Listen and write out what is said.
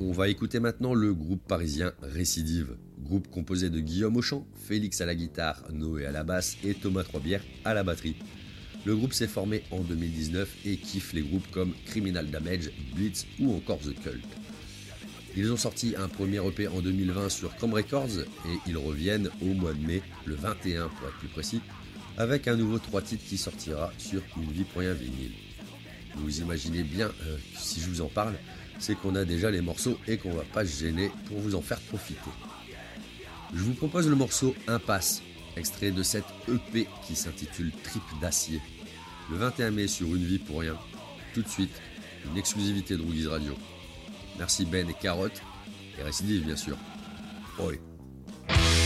On va écouter maintenant le groupe parisien Récidive, groupe composé de Guillaume au chant, Félix à la guitare, Noé à la basse et Thomas Troisbière à la batterie. Le groupe s'est formé en 2019 et kiffe les groupes comme Criminal Damage, Blitz ou encore The Cult. Ils ont sorti un premier EP en 2020 sur Com Records et ils reviennent au mois de mai, le 21 pour être plus précis, avec un nouveau 3 titres qui sortira sur Une vie pour rien vinyle. Vous imaginez bien si je vous en parle, c'est qu'on a déjà les morceaux et qu'on va pas se gêner pour vous en faire profiter. Je vous propose le morceau Impasse, extrait de cette EP qui s'intitule Trip d'acier. Le 21 mai sur Une vie pour rien, tout de suite, une exclusivité de Roogies Radio. Merci Ben et Carotte, et Récidive bien sûr. Oi.